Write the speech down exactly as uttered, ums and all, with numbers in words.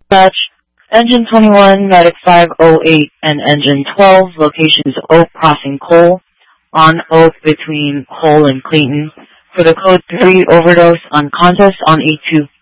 Dispatch, Engine twenty-one, Medic five oh eight, and Engine twelve, locations Oak Crossing Cole, on Oak between Cole and Clayton, for the code three overdose on contest on E two.